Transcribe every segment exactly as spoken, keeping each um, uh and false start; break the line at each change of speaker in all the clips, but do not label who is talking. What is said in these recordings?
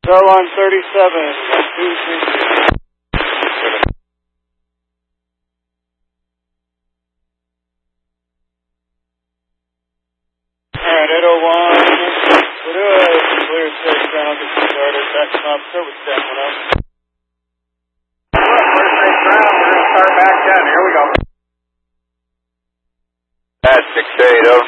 Go on thirty-seven, one two three zero. Alright, eight oh one, we'll do a clear six ground, get you started, back to top, start with stack one up.
Clear six ground, we're going to start back ten, here we go.
That's six eight oh.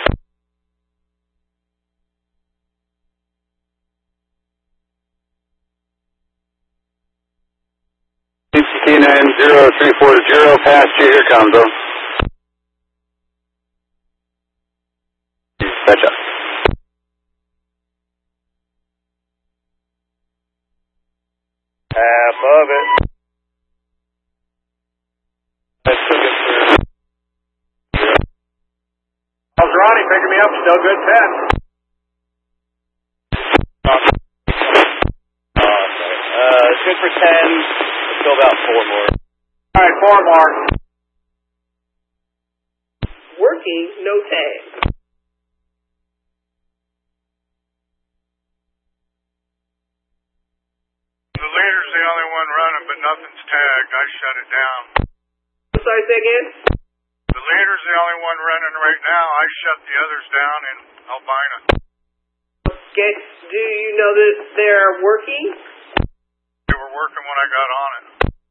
T nine zero three four zero, past you, here comes, though. Catch up.
Half of it.
That's still good for
How's Ronnie picking me up? Still good ten.
Uh, good for ten. Still about four more.
Alright, four more.
Working, no tag.
The leader's the only one running, but nothing's tagged. I shut it down.
I'm sorry, say again?
The leader's the only one running right now. I shut the others down in Albina.
Okay. Do you know that they're working?
They were working when I got on it.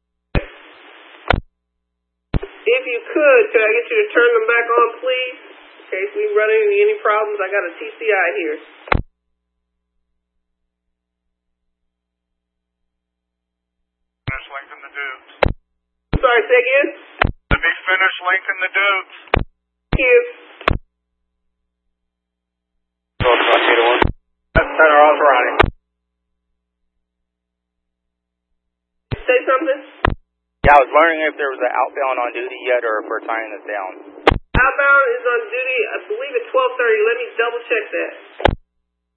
If you could, could I get you to turn them back on, please? In case we run into any problems. I got a T C I here.
Finish linking the dudes.
Sorry, say again?
Let me finish linking the dudes.
Thank you.
That's center off Ronnie.
Say something?
Yeah, I was wondering if there was an outbound on duty yet or if we're tying this down.
Outbound is on duty, I believe, at twelve thirty. Let me double check that.